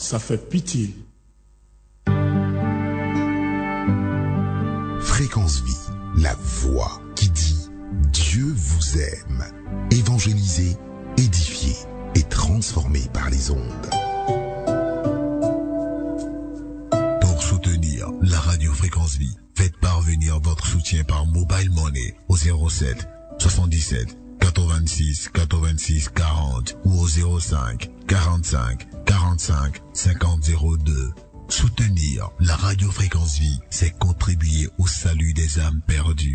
ça fait pitié. Fréquence Vie, la voix qui dit Dieu vous aime. Évangélisé, édifié et transformé par les ondes. Pour soutenir la radio Fréquence Vie, faites parvenir votre soutien par Mobile Money au 07 77 86 86 40 ou au 05 45 45 50 02. Soutenir la radio Fréquence Vie, c'est contribuer au salut des âmes perdues.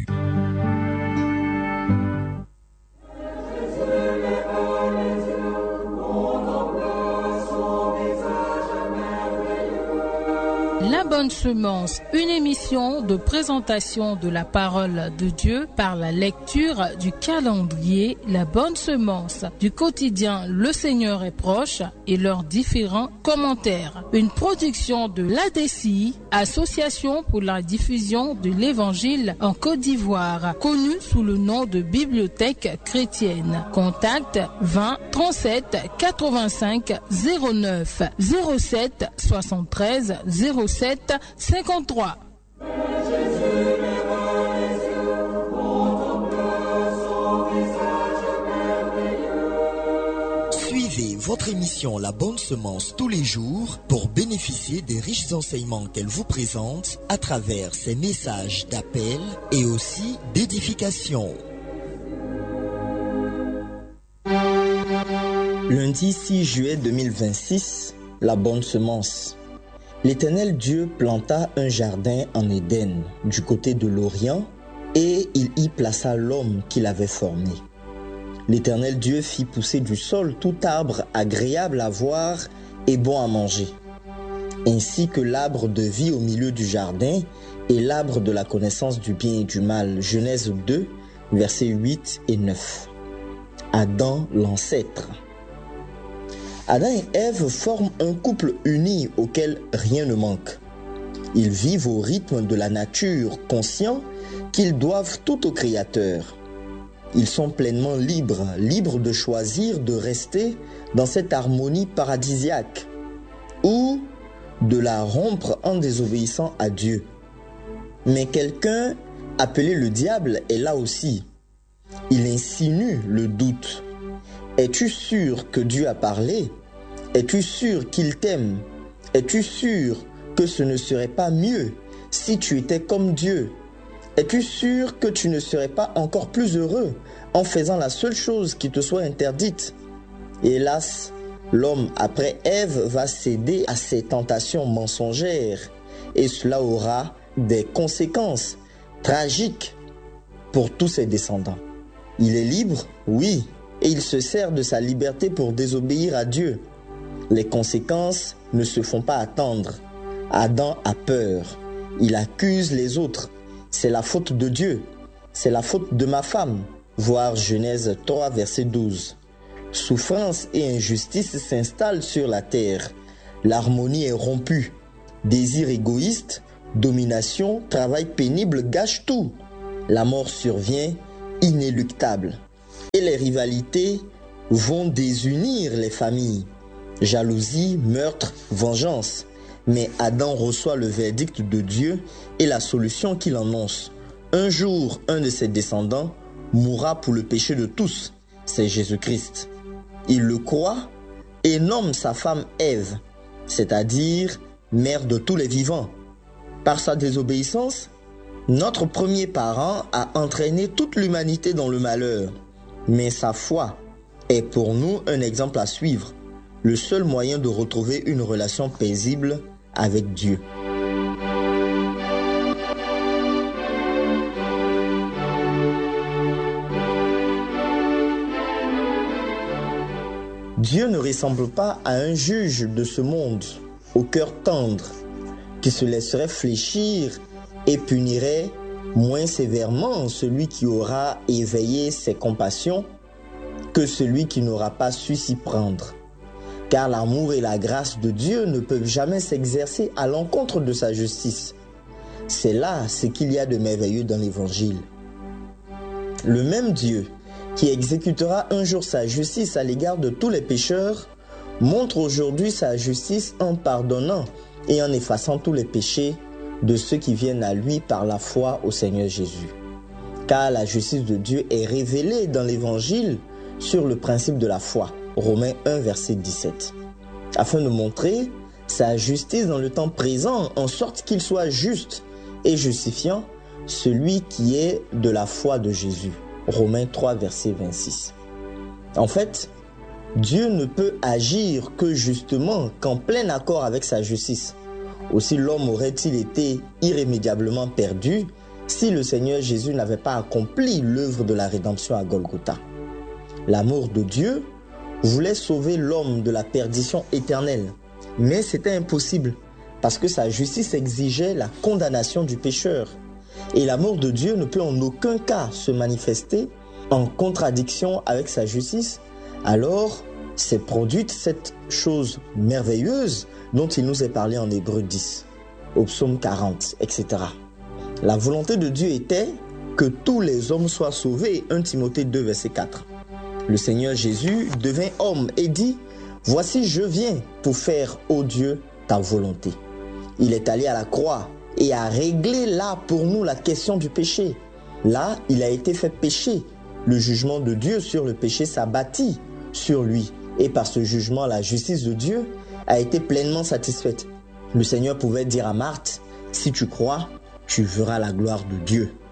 La bonne semence, une émission de présentation de la parole de Dieu par la lecture du calendrier La bonne semence, du quotidien Le Seigneur est proche et leurs différents commentaires. Une production de l'ADCI, Association pour la diffusion de l'Évangile en Côte d'Ivoire, connue sous le nom de Bibliothèque chrétienne. Contact 20 37 85 09 07 73 07 53. Suivez votre émission La Bonne Semence tous les jours pour bénéficier des riches enseignements qu'elle vous présente à travers ses messages d'appel et aussi d'édification. Lundi 6 juillet 2026, La Bonne Semence. L'Éternel Dieu planta un jardin en Éden, du côté de l'Orient, et il y plaça l'homme qu'il avait formé. L'Éternel Dieu fit pousser du sol tout arbre agréable à voir et bon à manger, ainsi que l'arbre de vie au milieu du jardin et l'arbre de la connaissance du bien et du mal. Genèse 2, versets 8 et 9. Adam, l'ancêtre. Adam et Ève forment un couple uni auquel rien ne manque. Ils vivent au rythme de la nature, conscients qu'ils doivent tout au Créateur. Ils sont pleinement libres de choisir de rester dans cette harmonie paradisiaque ou de la rompre en désobéissant à Dieu. Mais quelqu'un, appelé le diable, est là aussi. Il insinue le doute. Es-tu sûr que Dieu a parlé? Es-tu sûr qu'il t'aime? Es-tu sûr que ce ne serait pas mieux si tu étais comme Dieu? Es-tu sûr que tu ne serais pas encore plus heureux en faisant la seule chose qui te soit interdite? Hélas, l'homme après Ève va céder à ses tentations mensongères et cela aura des conséquences tragiques pour tous ses descendants. Il est libre, oui, et il se sert de sa liberté pour désobéir à Dieu. Les conséquences ne se font pas attendre. Adam a peur. Il accuse les autres. C'est la faute de Dieu. C'est la faute de ma femme. Voir Genèse 3, verset 12. Souffrance et injustice s'installent sur la terre. L'harmonie est rompue. Désir égoïste, domination, travail pénible gâchent tout. La mort survient, inéluctable. Et les rivalités vont désunir les familles. Jalousie, meurtre, vengeance. Mais Adam reçoit le verdict de Dieu et la solution qu'il annonce. Un jour, un de ses descendants mourra pour le péché de tous. C'est Jésus-Christ. Il le croit et nomme sa femme Ève, c'est-à-dire mère de tous les vivants. Par sa désobéissance, notre premier parent a entraîné toute l'humanité dans le malheur. Mais sa foi est pour nous un exemple à suivre, le seul moyen de retrouver une relation paisible avec Dieu. Dieu ne ressemble pas à un juge de ce monde, au cœur tendre, qui se laisserait fléchir et punirait moins sévèrement celui qui aura éveillé ses compassions que celui qui n'aura pas su s'y prendre. Car l'amour et la grâce de Dieu ne peuvent jamais s'exercer à l'encontre de sa justice. C'est là ce qu'il y a de merveilleux dans l'Évangile. Le même Dieu qui exécutera un jour sa justice à l'égard de tous les pécheurs montre aujourd'hui sa justice en pardonnant et en effaçant tous les péchés de ceux qui viennent à lui par la foi au Seigneur Jésus. Car la justice de Dieu est révélée dans l'Évangile sur le principe de la foi. Romains 1, verset 17. Afin de montrer sa justice dans le temps présent, en sorte qu'il soit juste et justifiant celui qui est de la foi de Jésus. Romains 3, verset 26. En fait, Dieu ne peut agir que justement qu'en plein accord avec sa justice. Aussi l'homme aurait-il été irrémédiablement perdu si le Seigneur Jésus n'avait pas accompli l'œuvre de la rédemption à Golgotha. L'amour de Dieu voulait sauver l'homme de la perdition éternelle, mais c'était impossible parce que sa justice exigeait la condamnation du pécheur. Et l'amour de Dieu ne peut en aucun cas se manifester en contradiction avec sa justice. Alors, s'est produite cette chose merveilleuse dont il nous est parlé en Hébreux 10, au psaume 40, etc. La volonté de Dieu était que tous les hommes soient sauvés, 1 Timothée 2, verset 4. Le Seigneur Jésus devint homme et dit « Voici, je viens pour faire, ô Dieu, ta volonté. » Il est allé à la croix et a réglé là pour nous la question du péché. Là, il a été fait péché. Le jugement de Dieu sur le péché s'abattit sur lui. Et par ce jugement, la justice de Dieu a été pleinement satisfaite. Le Seigneur pouvait dire à Marthe, si tu crois, tu verras la gloire de Dieu.